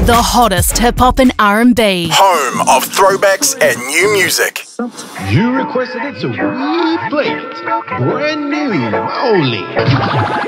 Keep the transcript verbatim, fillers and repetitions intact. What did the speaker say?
The hottest hip-hop and R and B. Home of throwbacks and new music. You requested it, so we play it. Brand new only.